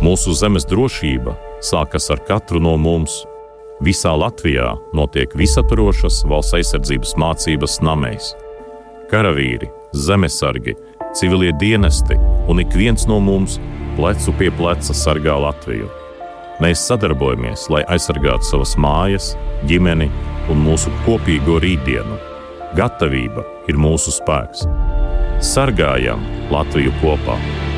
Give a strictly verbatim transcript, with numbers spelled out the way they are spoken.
Mūsu zemes drošība sākas ar katru no mums. Visā Latvijā notiek visaptvarošas valsts aizsardzības mācības namēs. Karavīri, zemesargi, civilie dienesti un ik viens no mums plecu pie pleca sargā Latviju. Mēs sadarbojamies, lai aizsargātu savas mājas, ģimeni un mūsu kopīgo rītdienu. Gatavība ir mūsu spēks. Sargājam Latviju kopā!